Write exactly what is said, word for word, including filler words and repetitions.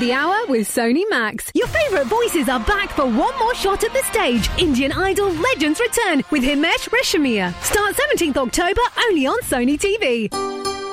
Happy Hour with Sony Max. Your favourite voices are back for one more shot at the stage. Indian Idol Legends return with Himesh Reshammiya. Start seventeenth October only on Sony T V.